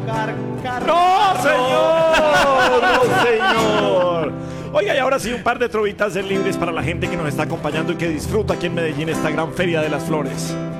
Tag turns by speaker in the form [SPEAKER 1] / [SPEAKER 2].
[SPEAKER 1] ¡No, señor! ¡No, señor! Oiga, y ahora sí, un par de trovitas libres para la gente que nos está acompañando y que disfruta aquí en Medellín esta gran Feria de las Flores.